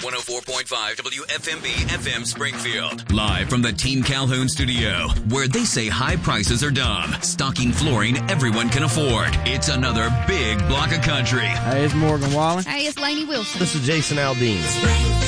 104.5 WFMB FM Springfield. Live from the Team Calhoun studio, where they say high prices are dumb. Stocking flooring everyone can afford. It's another big block of country. Hey, it's Morgan Wallen. Hey, it's Lainey Wilson. This is Jason Aldean.